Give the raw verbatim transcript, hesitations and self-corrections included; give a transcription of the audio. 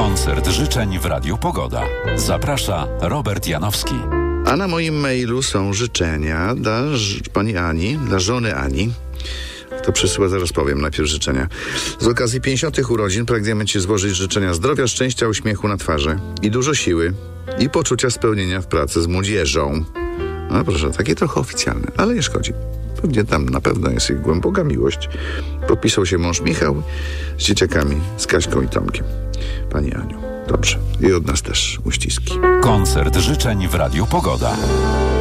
Koncert życzeń w Radiu Pogoda. Zaprasza Robert Janowski. A na moim mailu są życzenia dla ż- pani Ani, dla żony Ani. To przesyła, zaraz powiem, najpierw życzenia. Z okazji pięćdziesiątych urodzin pragniemy Ci złożyć życzenia zdrowia, szczęścia, uśmiechu na twarzy i dużo siły i poczucia spełnienia w pracy z młodzieżą. No proszę, takie trochę oficjalne, ale nie szkodzi. Pewnie tam na pewno jest ich głęboka miłość. Podpisał się mąż Michał z dzieciakami, z Kaśką i Tomkiem. Pani Aniu, dobrze. I od nas też uściski. Koncert życzeń w Radiu Pogoda.